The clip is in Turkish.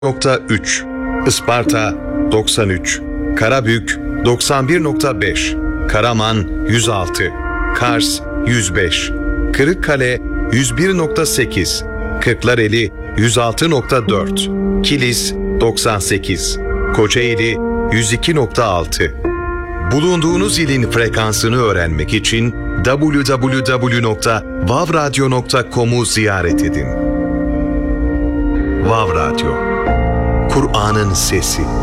%93, Isparta 93, Karabük 91.5, Karaman 106, Kars 105, Kırıkkale 101.8, Kırklareli 106.4, Kilis 98, Kocaeli 102.6. Bulunduğunuz ilin frekansını öğrenmek için www.vavradyo.com'u ziyaret edin. Vav Radyo, Kur'an'ın sesi.